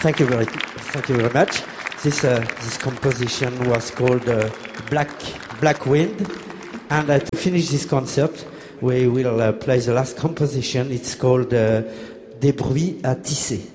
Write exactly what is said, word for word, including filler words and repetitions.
Thank you very, thank you very much. This uh, this composition was called uh, Black Black Wind, and uh, to finish this concert, we will uh, play the last composition. It's called uh, Des bruits à tisser.